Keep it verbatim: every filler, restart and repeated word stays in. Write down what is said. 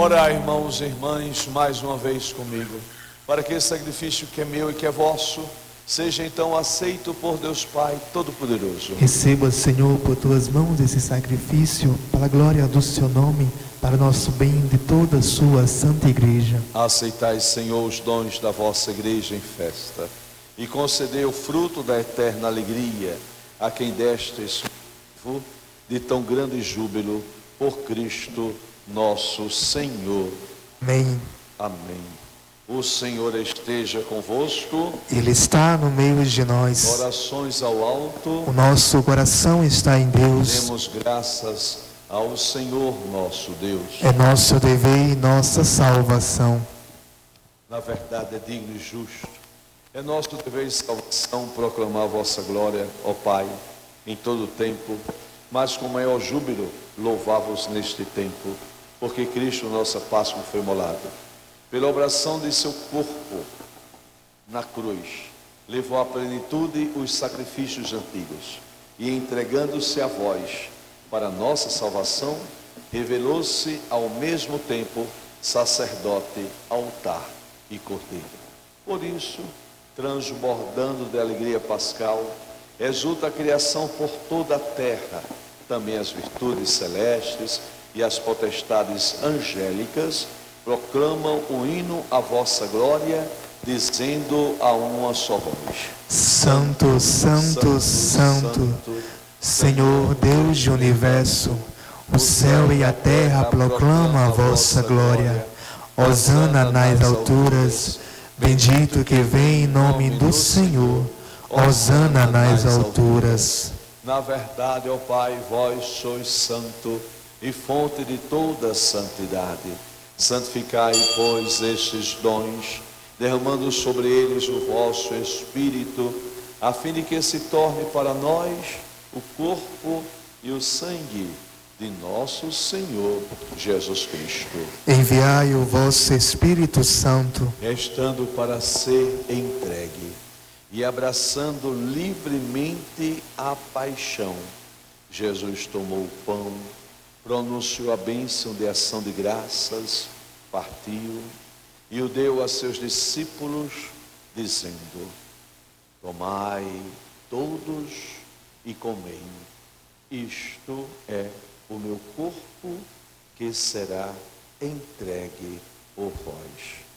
Orai, irmãos e irmãs, mais uma vez comigo, para que esse sacrifício que é meu e que é vosso seja então aceito por Deus Pai Todo-Poderoso. Receba, Senhor, por tuas mãos esse sacrifício, para a glória do seu nome, para nosso bem de toda a sua santa igreja. Aceitai, Senhor, os dons da vossa igreja em festa, e concedei o fruto da eterna alegria a quem destes de tão grande júbilo por Cristo nosso Senhor. Amém. Amém. O Senhor esteja convosco. Ele está no meio de nós. Orações ao alto. O nosso coração está em Deus. Demos graças ao Senhor nosso Deus. É nosso dever e nossa salvação. Na verdade é digno e justo. É nosso dever e salvação proclamar a vossa glória, ó Pai, em todo o tempo, mas com maior júbilo louvar-vos neste tempo, porque Cristo, nossa Páscoa, foi imolado. Pela obração de seu corpo na cruz, levou à plenitude os sacrifícios antigos, e entregando-se a vós para nossa salvação, revelou-se ao mesmo tempo sacerdote, altar e cordeiro. Por isso, transbordando de alegria pascal, exulta a criação por toda a terra, também as virtudes celestes e as potestades angélicas proclamam o hino à vossa glória, dizendo a uma só voz: Santo, Santo, Santo, Santo, Senhor Deus do universo, o céu e a terra proclamam a vossa glória. Hosana nas alturas, bendito que vem em nome do Senhor. Hosana nas alturas. Na verdade, ó Pai, vós sois santo e fonte de toda santidade. Santificai, pois, estes dons, derramando sobre eles o vosso Espírito, a fim de que se torne para nós o corpo e o sangue de nosso Senhor Jesus Cristo. Enviai o vosso Espírito Santo, estando para ser entregue e abraçando livremente a paixão, Jesus tomou o pão, pronunciou a bênção de ação de graças, partiu e o deu a seus discípulos, dizendo: tomai todos e comei, isto é o meu corpo que será entregue por vós.